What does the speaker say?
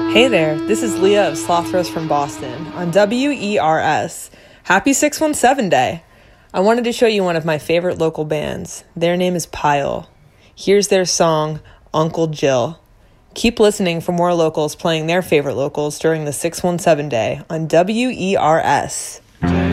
Hey there, this is Leah of Sloth Rose from Boston on WERS. Happy 617 Day! I wanted to show you one of my favorite local bands. Their name is Pile. Here's their song, Uncle Jill. Keep listening for more locals playing their favorite locals during the 617 Day on WERS.